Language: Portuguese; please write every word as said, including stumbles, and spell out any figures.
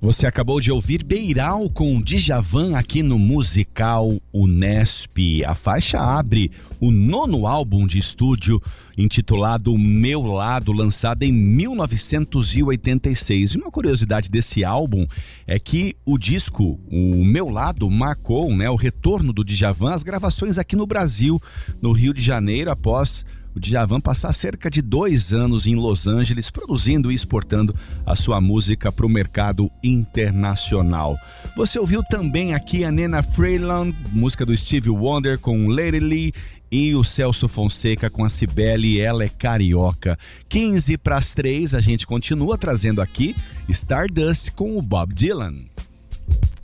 Você acabou de ouvir Beiral com Djavan aqui no Musical Unesp. A faixa abre o nono álbum de estúdio intitulado Meu Lado, lançado em mil novecentos e oitenta e seis. E uma curiosidade desse álbum é que o disco, o Meu Lado, marcou, né, o retorno do Djavan às gravações aqui no Brasil, no Rio de Janeiro, após o Djavan passar cerca de dois anos em Los Angeles, produzindo e exportando a sua música para o mercado internacional. Você ouviu também aqui a Nena Freeland, música do Stevie Wonder com Lady Lee, e o Celso Fonseca com a Cibele, Ela é Carioca. quinze para as três, a gente continua trazendo aqui Stardust com o Bob Dylan.